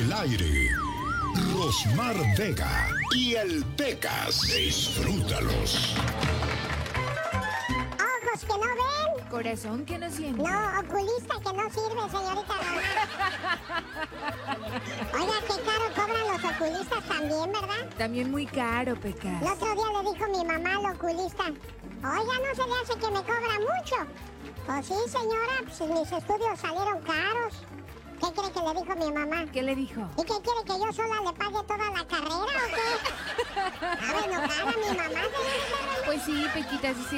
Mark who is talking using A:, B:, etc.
A: al aire, Rosmar Vega y el Pecas. Disfrútalos.
B: Ojos que no ven.
C: Corazón que no siente.
B: No, oculista que no sirve, señorita Román. Oiga, qué caro cobran los oculistas también, ¿verdad?
C: También muy caro, Pecas.
B: El otro día le dijo mi mamá al oculista, oiga, ¿no se le hace que me cobra mucho? Pues sí, señora, pues mis estudios salieron caros. ¿Qué cree que le dijo mi mamá?
C: ¿Qué le dijo?
B: ¿Y qué quiere, que yo sola le pague toda la carrera o qué? A ver, no cara mi mamá, señorita Román.
C: Pues sí, Pequita, sí, sí.